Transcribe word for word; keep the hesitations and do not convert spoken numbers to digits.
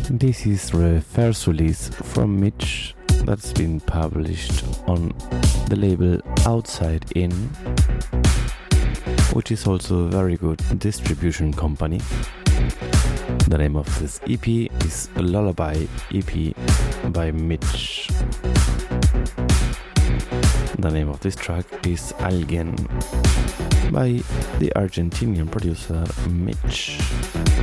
This is the first release from Mitch that's been published on the label Outside In, which is also a very good distribution company. The name of this E P is Lullaby E P by Mitch. The name of this track is Alguien by the Argentinian producer Mitch.